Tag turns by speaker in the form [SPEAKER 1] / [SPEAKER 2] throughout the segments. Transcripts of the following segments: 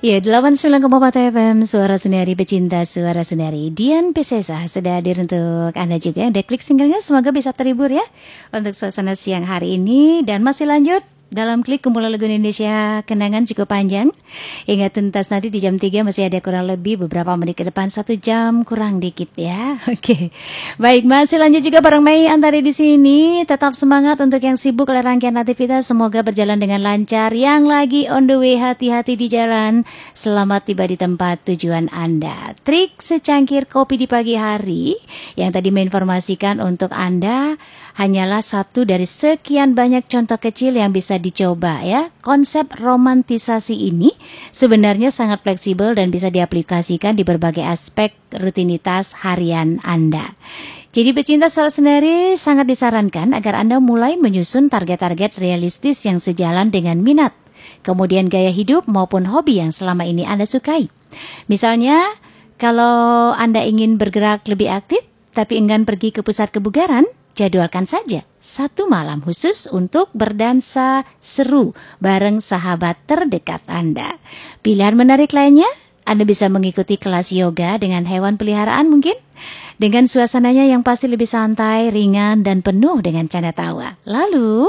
[SPEAKER 1] Ya, 89,4 FM, Suara Sunari Pecinta Suara Sunari. Dian Piscesa sudah hadir untuk Anda juga yang udah klik singlenya. Semoga bisa terhibur ya untuk suasana siang hari ini. Dan masih lanjut dalam klik kumpulan lagu Indonesia kenangan cukup panjang. Hingga tuntas nanti di jam 3 masih ada kurang lebih beberapa menit ke depan, 1 jam kurang dikit ya. Oke. Baik, masih lanjut juga bareng Mei Antari di sini. Tetap semangat untuk yang sibuk oleh rangkaian aktivitas, semoga berjalan dengan lancar. Yang lagi on the way, hati-hati di jalan. Selamat tiba di tempat tujuan Anda. Trik secangkir kopi di pagi hari yang tadi menginformasikan untuk Anda hanyalah satu dari sekian banyak contoh kecil yang bisa dicoba ya. Konsep romantisasi ini sebenarnya sangat fleksibel dan bisa diaplikasikan di berbagai aspek rutinitas harian Anda. Jadi pecinta suara sendiri sangat disarankan agar Anda mulai menyusun target-target realistis yang sejalan dengan minat, kemudian gaya hidup maupun hobi yang selama ini Anda sukai. Misalnya, kalau Anda ingin bergerak lebih aktif tapi enggan pergi ke pusat kebugaran, jadwalkan saja 1 malam khusus untuk berdansa seru bareng sahabat terdekat Anda. Pilihan menarik lainnya, Anda bisa mengikuti kelas yoga dengan hewan peliharaan mungkin, dengan suasananya yang pasti lebih santai, ringan, dan penuh dengan canda tawa. Lalu,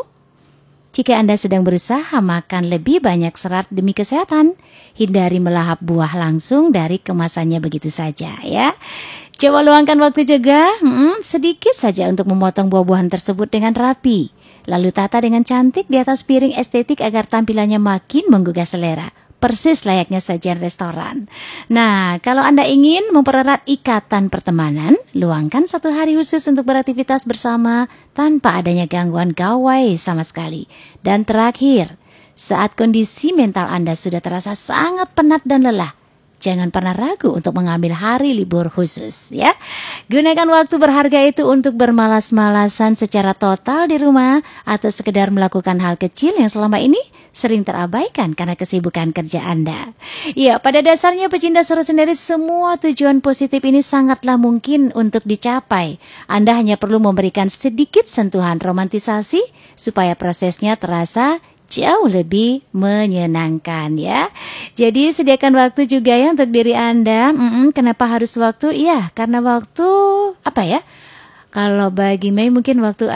[SPEAKER 1] jika Anda sedang berusaha makan lebih banyak serat demi kesehatan, hindari melahap buah langsung dari kemasannya begitu saja ya. Coba luangkan waktu juga sedikit saja untuk memotong buah-buahan tersebut dengan rapi. Lalu tata dengan cantik di atas piring estetik agar tampilannya makin menggugah selera. Persis layaknya sajian restoran. Nah, kalau Anda ingin mempererat ikatan pertemanan, luangkan 1 hari khusus untuk beraktivitas bersama tanpa adanya gangguan gawai sama sekali. Dan terakhir, saat kondisi mental Anda sudah terasa sangat penat dan lelah, jangan pernah ragu untuk mengambil hari libur khusus ya. Gunakan waktu berharga itu untuk bermalas-malasan secara total di rumah atau sekedar melakukan hal kecil yang selama ini sering terabaikan karena kesibukan kerja Anda. Ya, pada dasarnya pecinta suara sendiri, semua tujuan positif ini sangatlah mungkin untuk dicapai. Anda hanya perlu memberikan sedikit sentuhan romantisasi supaya prosesnya terasa jauh lebih menyenangkan ya. Jadi sediakan waktu juga ya untuk diri Anda. Kenapa harus waktu? Ya, karena waktu apa ya? Kalau bagi Mei mungkin waktu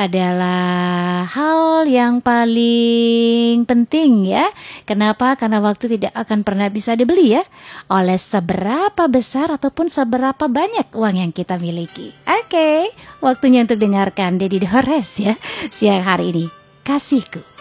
[SPEAKER 1] adalah hal yang paling penting ya. Kenapa? Karena waktu tidak akan pernah bisa dibeli ya, oleh seberapa besar ataupun seberapa banyak uang yang kita miliki. Oke, waktunya untuk dengarkan Deddy Dores ya siang hari ini. Kasihku.